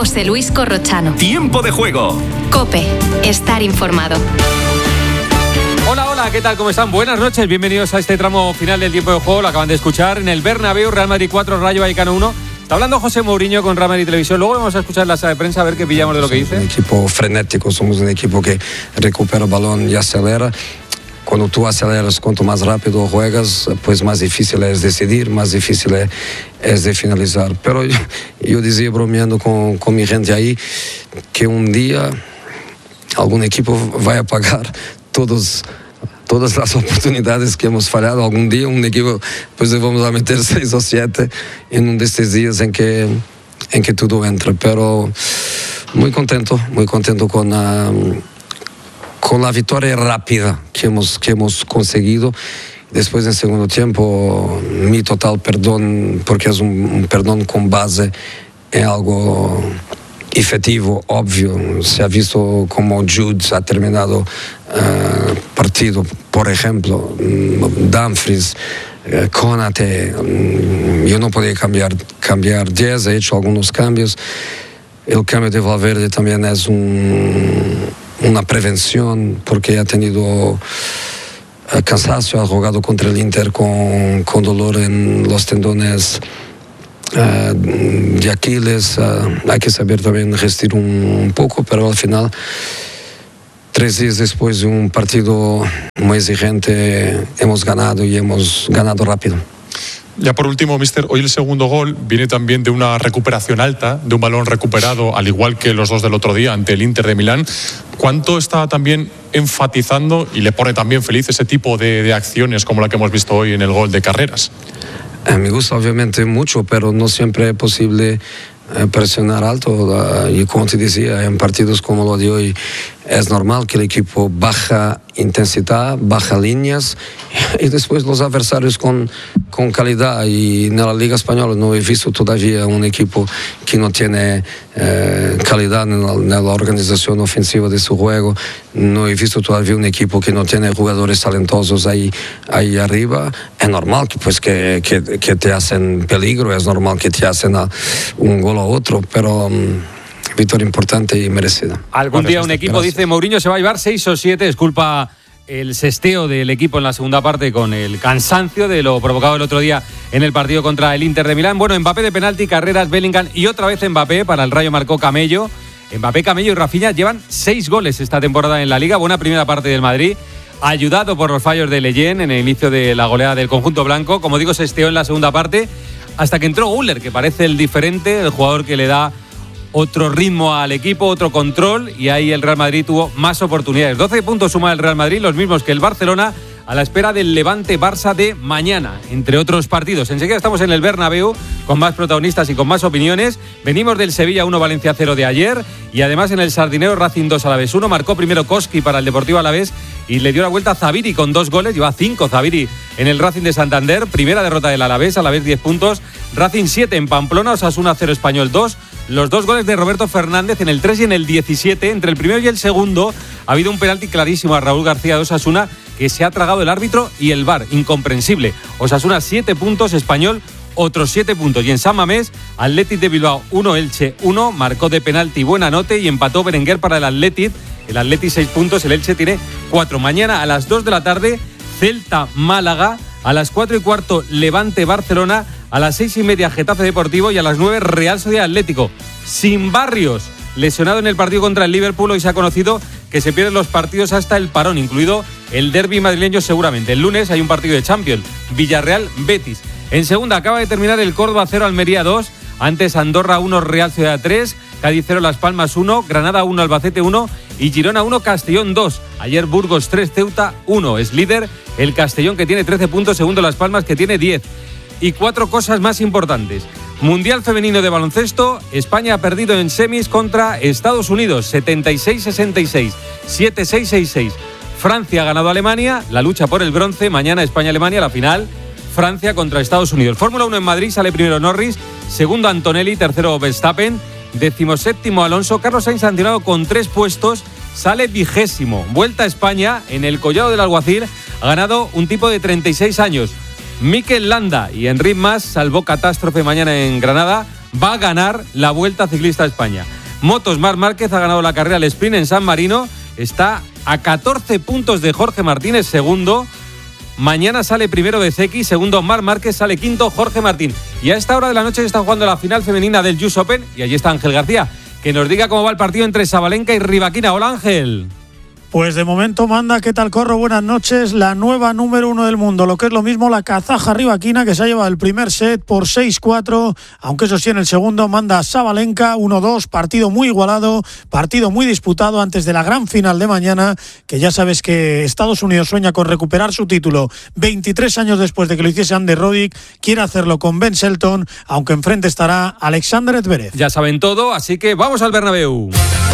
José Luis Corrochano. Tiempo de juego. COPE. Estar informado. Hola, ¿qué tal? ¿Cómo están? Buenas noches, bienvenidos a este tramo final del tiempo de juego. Lo acaban de escuchar en el Bernabéu, Real Madrid 4, Rayo Vallecano 1. Está hablando José Mourinho con Real Madrid Televisión. Luego vamos a escuchar la sala de prensa a ver qué pillamos de lo que dice. Somos un equipo frenético, somos un equipo que recupera el balón y acelera. Cuando tú aceleras, cuanto más rápido juegas, pues más difícil es decidir, más difícil es de finalizar. Pero yo decía bromeando con mi gente ahí que un día algún equipo va a pagar todas las oportunidades que hemos fallado. Algún día un equipo, pues vamos a meter 6 o 7 en uno de estos días en que todo entra. Pero muy contento con la victoria rápida que hemos conseguido. Después del segundo tiempo, mi total perdón, porque es un perdón con base en algo efectivo, obvio. Se ha visto como Jude ha terminado partido, por ejemplo, Dumfries, Konate. Yo no podía cambiar 10, he hecho algunos cambios. El cambio de Valverde también es una prevención, porque ha tenido cansancio, ha jugado contra el Inter con dolor en los tendones de Aquiles. Hay que saber también gestir un poco, pero al final, 3 días después de un partido muy exigente, hemos ganado y hemos ganado rápido. Ya por último, míster, hoy el segundo gol viene también de una recuperación alta, de un balón recuperado, al igual que los 2 del otro día ante el Inter de Milán. ¿Cuánto está también enfatizando y le pone también feliz ese tipo de acciones como la que hemos visto hoy en el gol de Carreras? Me gusta obviamente mucho, pero no siempre es posible presionar alto. Y como te decía, en partidos como lo de hoy es normal que el equipo baja intensidad, baja líneas, y después los adversarios con calidad. Y en la Liga Española no he visto todavía un equipo que no tiene calidad en la organización ofensiva de su juego. No he visto todavía un equipo que no tiene jugadores talentosos ahí arriba. Es normal que te hacen peligro, es normal que te hacen un gol a otro, pero victoria importante y merecida. Algún día un equipo, dice Mourinho, se va a llevar 6 o 7, es culpa el sesteo del equipo en la segunda parte con el cansancio de lo provocado el otro día en el partido contra el Inter de Milán. Bueno, Mbappé de penalti, Carreras, Bellingham y otra vez Mbappé. Para el Rayo marcó Camello. Mbappé, Camello y Rafinha llevan 6 goles esta temporada en la Liga. Buena primera parte del Madrid, ayudado por los fallos de Leyen en el inicio de la goleada del conjunto blanco. Como digo, sesteó en la segunda parte hasta que entró Güler, que parece el diferente, el jugador que le da otro ritmo al equipo, otro control, y ahí el Real Madrid tuvo más oportunidades. 12 puntos suma el Real Madrid, los mismos que el Barcelona, a la espera del Levante-Barça de mañana, entre otros partidos. Enseguida estamos en el Bernabéu con más protagonistas y con más opiniones. Venimos del Sevilla 1, Valencia 0 de ayer, y además en el Sardinero Racing 2, Alavés 1. Marcó primero Koski para el Deportivo Alavés y le dio la vuelta a Zaviri con 2 goles. Lleva 5 Zaviri en el Racing de Santander. Primera derrota del Alavés 10 puntos. Racing 7 en Pamplona, Osasuna 0, Español 2. Los 2 goles de Roberto Fernández en el 3 y en el 17. Entre el primero y el segundo ha habido un penalti clarísimo a Raúl García de Osasuna, que se ha tragado el árbitro y el VAR. Incomprensible. Osasuna 7 puntos, Español otros 7 puntos. Y en San Mamés, Athletic de Bilbao 1, Elche 1. Marcó de penalti Buenanote y empató Berenguer para el Athletic. El Athletic 6 puntos, el Elche tiene 4. Mañana a las 2 de la tarde, Celta-Málaga. A las 4 y cuarto, Levante-Barcelona. A las 6 y media, Getafe Deportivo. Y a las 9, Real Sociedad Atlético. Sin Barrios, lesionado en el partido contra el Liverpool. Hoy se ha conocido que se pierden los partidos hasta el parón, incluido el derbi madrileño seguramente. El lunes hay un partido de Champions, Villarreal-Betis. En segunda acaba de terminar el Córdoba 0, Almería 2. Antes Andorra 1, Real Sociedad 3. Cádiz 0, Las Palmas 1. Granada 1, Albacete 1. Y Girona 1, Castellón 2. Ayer Burgos 3, Ceuta 1. Es líder el Castellón, que tiene 13 puntos. Segundo Las Palmas, que tiene 10. Y 4 cosas más importantes. Mundial femenino de baloncesto. España ha perdido en semis contra Estados Unidos, 76-66, 7-6-6-6. Francia ha ganado a Alemania. La lucha por el bronce. Mañana España-Alemania, la final. Francia contra Estados Unidos. Fórmula 1 en Madrid, sale primero Norris, segundo Antonelli, tercero Verstappen, 17º Alonso. Carlos Sainz sancionado con 3 puestos, sale 20º. Vuelta a España, en el Collado del Alguacil ha ganado un tipo de 36 años. Mikel Landa y Enric Mas, salvó catástrofe mañana en Granada, va a ganar la Vuelta Ciclista a España. motos, Marc Márquez ha ganado la carrera al sprint en San Marino. Está a 14 puntos de Jorge Martínez, segundo. Mañana sale primero Bezzecchi, segundo Marc Márquez, sale quinto Jorge Martín. Y a esta hora de la noche se está jugando la final femenina del US Open y allí está Ángel García, que nos diga cómo va el partido entre Sabalenka y Rybakina. Hola, Ángel. Pues de momento manda, ¿qué tal, Corro? Buenas noches. La nueva número 1 del mundo, lo que es lo mismo la kazaja Rybakina, que se ha llevado el primer set por 6-4, aunque eso sí, en el segundo manda Sabalenka 1-2, partido muy igualado, partido muy disputado antes de la gran final de mañana, que ya sabes que Estados Unidos sueña con recuperar su título 23 años después de que lo hiciese Ander Roddick, quiere hacerlo con Ben Shelton, aunque enfrente estará Alexander Zverev. Ya saben todo, así que vamos al Bernabéu.